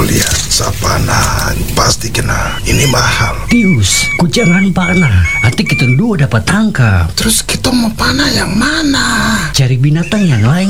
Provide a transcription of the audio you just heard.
lihat sapana pasti kena. Ini mahal. Tius, ku jangan panah. Nanti kita dua dapat tangkap. Terus kita mau panah yang mana? Cari binatang yang lain.